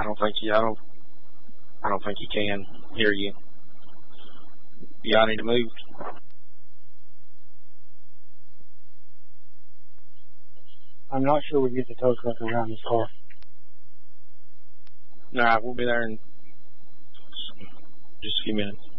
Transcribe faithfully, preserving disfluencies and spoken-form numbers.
I don't think you. I don't. I don't think he can hear you. Y'all need to move. I'm not sure we get the tow truck around this car. All right, we'll be there in just a few minutes.